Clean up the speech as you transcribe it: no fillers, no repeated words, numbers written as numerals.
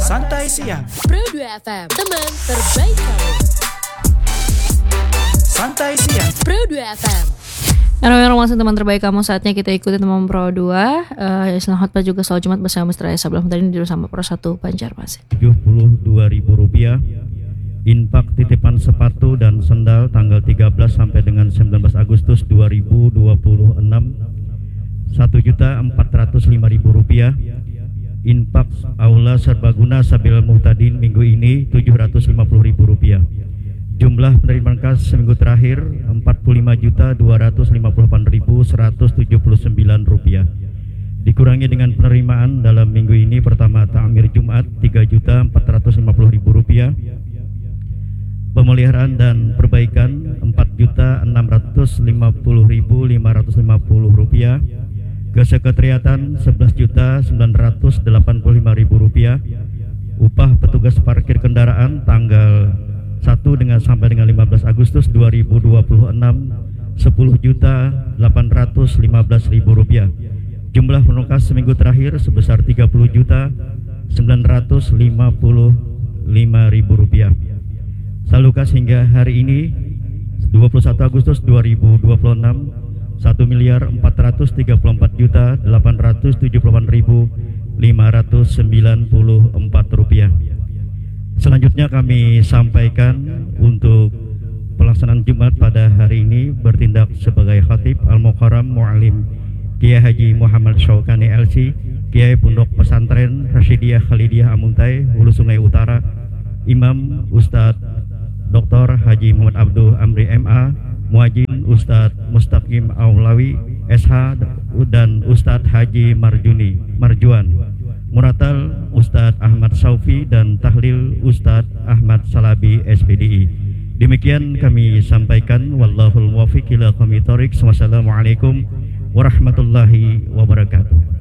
Santai Siang Pro 2 FM, teman terbaik kamu. Santai Siang Pro 2 FM. Halo masih teman terbaik kamu, saatnya kita ikuti teman Pro 2 Islam khotbah juga soal Jumat bersama Mr. Esa. Sebelum tadi dulu sama Pro 1 Banjarmasin. Rp72.000. Infak titipan sepatu dan sendal tanggal 13 sampai dengan 19 Agustus 2026 Rp1.405.000. Infak aula serbaguna sabil muhtadin minggu ini Rp750.000. Jumlah penerimaan kas seminggu terakhir Rp45.258.179. Dikurangi dengan penerimaan dalam minggu ini: pertama takmir Jumat Rp3.450.000, pemeliharaan dan perbaikan Rp4.650.550, kesekretariatan Rp11.985.000, upah petugas parkir kendaraan tanggal 1 sampai dengan 15 Agustus 2026 Rp10.815.000. Jumlah penukas seminggu terakhir sebesar Rp30.955.000. Salukas hingga hari ini 21 Agustus 2026 Rp1.438.878.594. Selanjutnya kami sampaikan untuk pelaksanaan Jumat pada hari ini bertindak sebagai khatib Al-Mukarram Mu'alim Kiai Haji Muhammad Syaukani LC, Kiai Pondok Pesantren Rasyidiyah Khalidiyah Amuntai, Hulu Sungai Utara, Imam Ustadz Dr. Haji Muhammad Abdul Amri MA, Muajin Ustadz Mustaqim Aulawi SH, dan Ustadz Haji Marjuan, Muratal Ustadz Ahmad Saufi, dan Tahlil Ustadz Ahmad Salabi SPDI. Demikian kami sampaikan. Wallahul muwaffiq ila aqwamit thoriq. Wassalamualaikum warahmatullahi wabarakatuh.